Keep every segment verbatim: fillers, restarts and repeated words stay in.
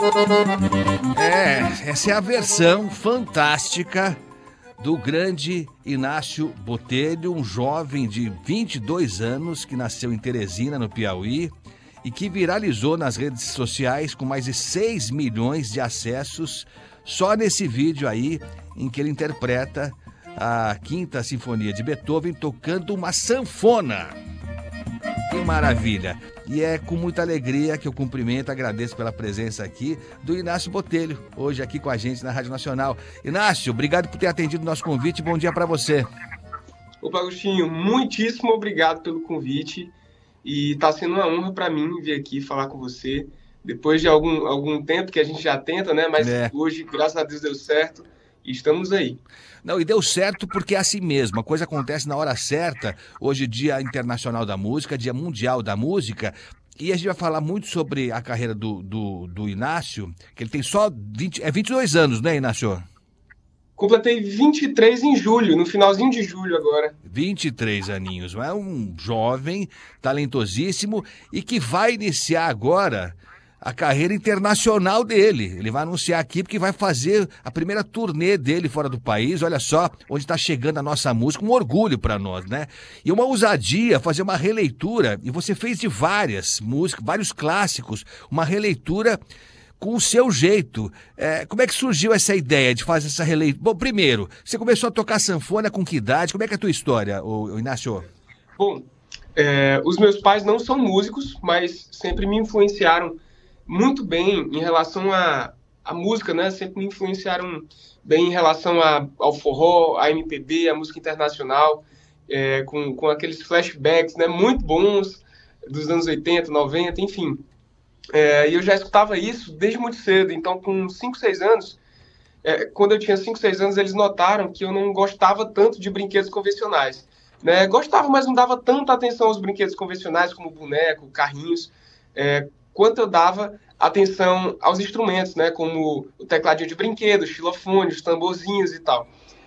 É, essa é a versão fantástica do grande Inácio Botelho, um jovem de vinte e dois anos que nasceu em Teresina, no Piauí, e que viralizou nas redes sociais com mais de seis milhões de acessos só nesse vídeo aí em que ele interpreta a Quinta Sinfonia de Beethoven tocando uma sanfona. Que maravilha! E é com muita alegria que eu cumprimento, agradeço pela presença aqui do Inácio Botelho, hoje aqui com a gente na Rádio Nacional. Inácio, obrigado por ter atendido o nosso convite, bom dia para você. Opa, Agostinho, muitíssimo obrigado pelo convite e está sendo uma honra para mim vir aqui falar com você, depois de algum, algum tempo que a gente já tenta, né? Mas é. Hoje, graças a Deus, deu certo e estamos aí. Não, e deu certo porque é assim mesmo, a coisa acontece na hora certa. Hoje, Dia Internacional da Música, Dia Mundial da Música, e a gente vai falar muito sobre a carreira do, do, do Inácio, que ele tem só vinte, é vinte e dois anos, né, Inácio? Completei vinte e três em julho, no finalzinho de julho agora. vinte e três aninhos, é um jovem talentosíssimo e que vai iniciar agora a carreira internacional dele. Ele vai anunciar aqui porque vai fazer a primeira turnê dele fora do país. Olha só onde está chegando a nossa música, um orgulho para nós, né? E uma ousadia fazer uma releitura, e você fez de várias músicas, vários clássicos, uma releitura com o seu jeito. É, como é que surgiu essa ideia de fazer essa releitura? Bom, primeiro, você começou a tocar sanfona com que idade? Como é que é a tua história, ô, ô Inácio? Bom, é, os meus pais não são músicos, mas sempre me influenciaram muito bem em relação à, à música, né? Sempre me influenciaram bem em relação a, ao forró, à M P B, à música internacional, é, com, com aqueles flashbacks, né? Muito bons dos anos oitenta, noventa, enfim. É, e eu já escutava isso desde muito cedo. Então, com cinco, seis anos, é, quando eu tinha cinco, seis anos, eles notaram que eu não gostava tanto de brinquedos convencionais. Né? Gostava, mas não dava tanta atenção aos brinquedos convencionais, como boneco, carrinhos, é, quanto eu dava atenção aos instrumentos, né, como o tecladinho de brinquedo, o xilofone, os tamborzinhos e tal.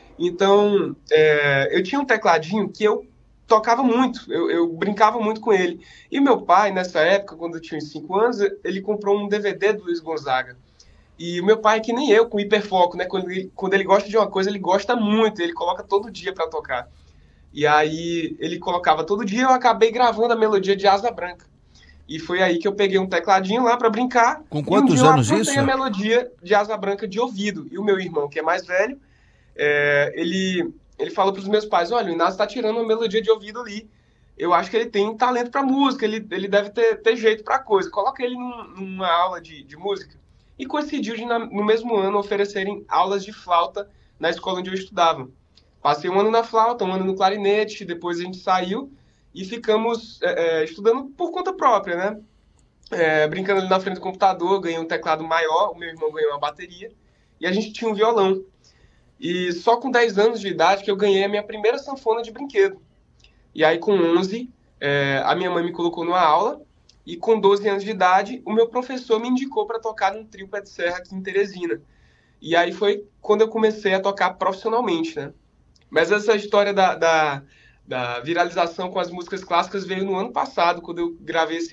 Então, é, eu tinha um tecladinho que eu tocava muito, eu, eu brincava muito com ele. E meu pai, nessa época, quando eu tinha uns cinco anos, ele comprou um D V D do Luiz Gonzaga. E o meu pai, que nem eu, com hiperfoco, né, quando ele, quando ele gosta de uma coisa, ele gosta muito, ele coloca todo dia para tocar. E aí, ele colocava todo dia, eu acabei gravando a melodia de Asa Branca. E foi aí que eu peguei um tecladinho lá para brincar. Com quantos um anos isso? Eu a melodia de Asa Branca de ouvido. E o meu irmão, que é mais velho, é, ele, ele falou para os meus pais, olha, o Inácio está tirando uma melodia de ouvido ali. Eu acho que ele tem talento para música, ele, ele deve ter, ter jeito para coisa. Coloca ele num, numa aula de, de música. E coincidiu de, na, no mesmo ano, oferecerem aulas de flauta na escola onde eu estudava. Passei um ano na flauta, um ano no clarinete, depois a gente saiu e ficamos é, é, estudando por conta própria, né? É, brincando ali na frente do computador, ganhei um teclado maior, o meu irmão ganhou uma bateria, e a gente tinha um violão. E só com dez anos de idade que eu ganhei a minha primeira sanfona de brinquedo. E aí com onze, é, a minha mãe me colocou numa aula, e com doze anos de idade, o meu professor me indicou para tocar num trio pé de serra aqui em Teresina. E aí foi quando eu comecei a tocar profissionalmente, né? Mas essa história da... da da viralização com as músicas clássicas veio no ano passado, quando eu gravei esse